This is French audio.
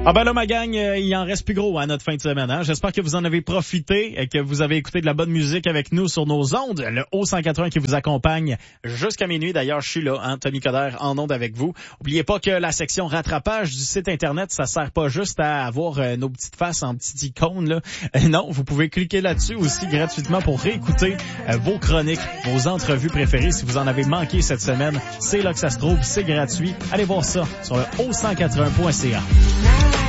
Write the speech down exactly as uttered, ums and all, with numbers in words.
Ah ben là, ma gang, euh, il en reste plus gros à notre fin de semaine. Hein? J'espère que vous en avez profité et que vous avez écouté de la bonne musique avec nous sur nos ondes. Le Haut cent quatre-vingts qui vous accompagne jusqu'à minuit. D'ailleurs, je suis là, hein, Tommy Coderre, en ondes avec vous. Oubliez pas que la section rattrapage du site Internet, ça sert pas juste à avoir euh, nos petites faces en petites icônes. Là. Euh, non, vous pouvez cliquer là-dessus aussi gratuitement pour réécouter euh, vos chroniques, vos entrevues préférées. Si vous en avez manqué cette semaine, c'est là que ça se trouve, c'est gratuit. Allez voir ça sur le haut cent quatre-vingts point c a.